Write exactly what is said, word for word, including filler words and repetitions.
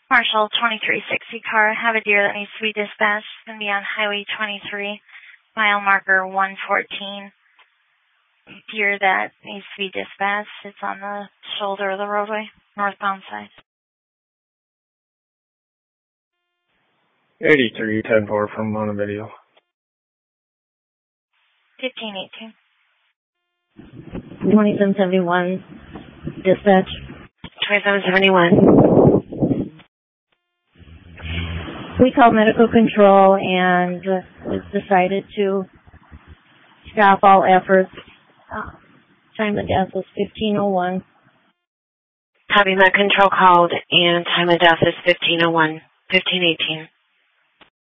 Marshall twenty-three sixty car, have a deer that needs to be dispatched. It's going to be on Highway twenty-three, mile marker one fourteen. Deer that needs to be dispatched. It's on the shoulder of the roadway, northbound side. eighty-three ten four from on a video. fifteen eighteen. twenty-seven seventy-one, dispatch. twenty-seven seventy-one. We called medical control and uh, it decided to stop all efforts. Uh, time of death was fifteen oh one. Copy, med control called, and time of death is fifteen oh one, fifteen eighteen.